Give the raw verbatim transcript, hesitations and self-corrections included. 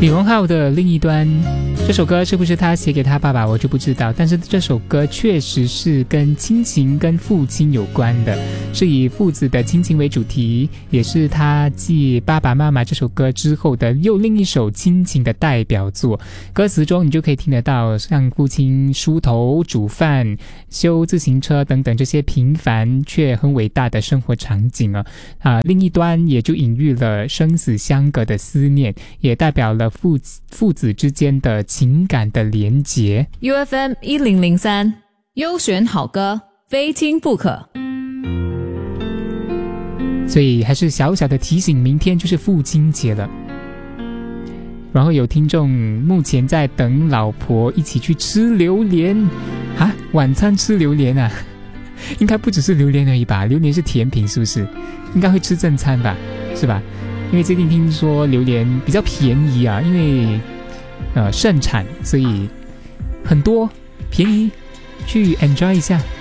李荣浩的另一端，这首歌是不是他写给他爸爸我就不知道，但是这首歌确实是跟亲情跟父亲有关的，是以父子的亲情为主题，也是他继爸爸妈妈这首歌之后的又另一首亲情的代表作。歌词中你就可以听得到像父亲梳头、煮饭、修自行车等等这些平凡却很伟大的生活场景啊。啊，另一端也就隐喻了生死相隔的思念，也代表了父子父子之间的情感的连结。 U F M 一零零三优选好歌，非听不可。 所以还是小小的提醒，明天就是父亲节了。然后有听众目前在等老婆一起去吃榴莲啊，晚餐吃榴莲啊，应该不只是榴莲而已吧？榴莲是甜品是不是？应该会吃正餐吧，是吧？因为最近听说榴莲比较便宜啊，因为呃盛产，所以很多便宜，去 enjoy 一下。